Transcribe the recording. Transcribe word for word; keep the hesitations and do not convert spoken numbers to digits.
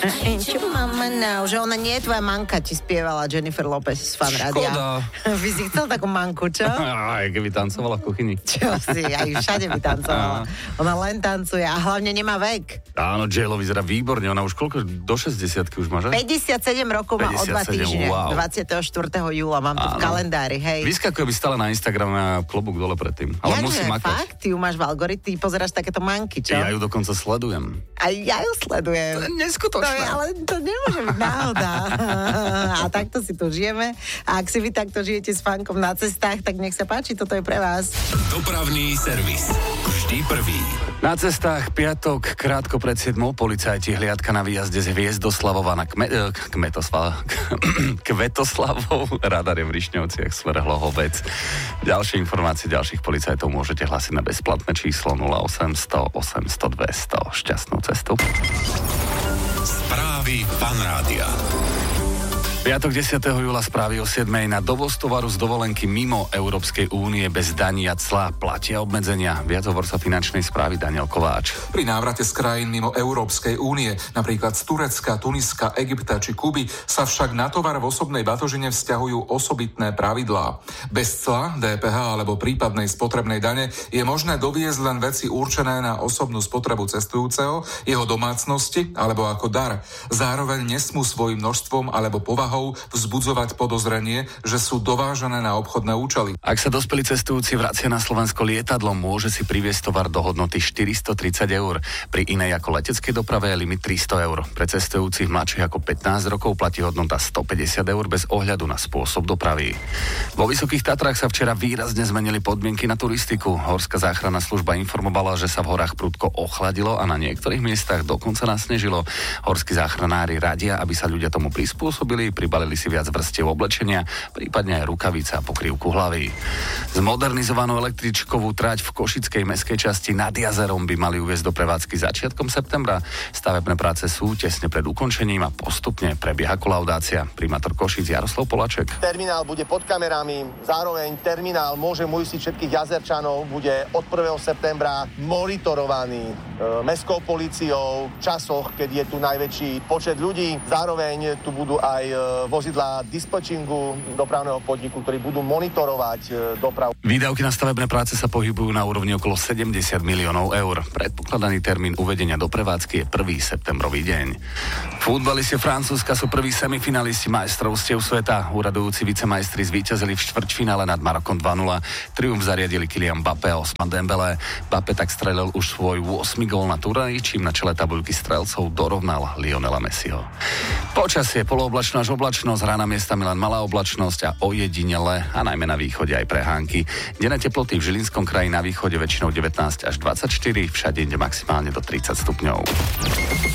Čo mama now? Že ona nie je tvoja manka, ti spievala Jennifer Lopez z Fan Rádia. Škoda. By si chcel takú manku, čo? Aj, keby tancovala v kuchyni. Čo si, aj všade by tancovala. Ona len tancuje a hlavne nemá vek. Áno, J-Lo vyzerá výborne, ona už koľko, do šesťdesiatky už má, že? päťdesiatsedem rokov má o dva týždne. Wow. dvadsiateho štvrtého júla mám to v kalendári, hej. Vyskakuje by stále na Instagrame a klobúk dole predtým. Ale musí makať. Fakt? Ty ju máš v algoritmy, pozeráš takéto manky, čo? Ja ju dokonca sledujem. A ja ju sledujem. To je neskutočné. To je, ale to nemôže byť náhoda. A takto si tu žijeme. A ak si vy takto žijete s Fankom na cestách, tak nech sa páči, toto je pre vás. Dopravný servis. Vždy prvý. Na cestách piatok, krátko pred siedmou, policajti hliadka na výjazde z Hviezdoslavova na Kme, Kmetoslav, Kvetoslavov, radar je v Rišňovciach, svrhlo ho vec. Ďalšie informácie ďalších policajtov môžete hlasiť na bezplatné číslo nula osemsto osemsto dvesto. Šťastnú cestu. Správy Fan Rádia. Piatok desiateho júla správy o siedmej. Na dovoz tovaru z dovolenky mimo Európskej únie bez daní a cla platia obmedzenia. Viac hovor sa finančnej správy Daniel Kováč. Pri návrate z krajín mimo Európskej únie, napríklad z Turecka, Tuniska, Egypta či Kuby, sa však na tovar v osobnej batožine vzťahujú osobitné pravidlá. Bez cla, dé pé há alebo prípadnej spotrebnej dane je možné doviezť len veci určené na osobnú spotrebu cestujúceho, jeho domácnosti alebo ako dar. Zároveň nesmú svojim množstvom alebo povahou vzbudzovať podozrenie, že sú dovážané na obchodné účely. Ak sa dospelý cestujúci vracia na Slovensko lietadlom, môže si priviesť tovar do hodnoty štyristotridsať eur. Pri inej ako leteckej doprave je limit tristo eur. Pre cestujúcich mladších ako pätnásť rokov platí hodnota stopäťdesiat eur bez ohľadu na spôsob dopravy. Vo Vysokých Tatrách sa včera výrazne zmenili podmienky na turistiku. Horská záchranná služba informovala, že sa v horách prudko ochladilo a na niektorých miestach dokonca nasnežilo. Horskí záchranári radia, aby sa ľudia tomu prispôsobili, pribalili si viac vrstiev oblečenia, prípadne aj rukavice a pokrývku hlavy. Zmodernizovanú električkovú trať v košickej mestskej časti nad jazerom by mali uviesť do prevádzky začiatkom septembra. Stavebné práce sú tesne pred ukončením a postupne prebieha kolaudácia. Primátor Košíc Jaroslav Polaček. Terminál bude pod kamerami, zároveň terminál môže uistiť všetkých jazerčanov, bude od prvého septembra monitorovaný e, mestskou políciou v časoch, keď je tu najväčší počet ľudí. Zároveň tu budú aj e, vozidlá dispečingu dopravného podniku, ktorí budú monitorovať e, dopravu. Výdavky na stavebné práce sa pohybujú na úrovni okolo sedemdesiat miliónov eur. Predpokladaný termín uvedenia do prevádzky je prvý septembrový deň. Futbalisti Francúzska sú prví semifinalisti majstrovstiev sveta. Uradujúci vicemajstri zvíťazili v štvrťfinále nad Marokom dva nula. Triumf zariadili Kylian Mbappé a Ousmane Dembélé. Mbappé tak strelil už svoj ôsmy gól na turnaji, čím na čele tabuľky strelcov dorovnal Lionela Messiho. Počasie polooblačno až oblačno, z rána miestami len malá oblačnosť a ojedinele a najmä na východe aj prehánky. Denné teploty v Žilinskom kraji na východe väčšinou devätnásť až dvadsaťštyri, všade inde maximálne do tridsať stupňov.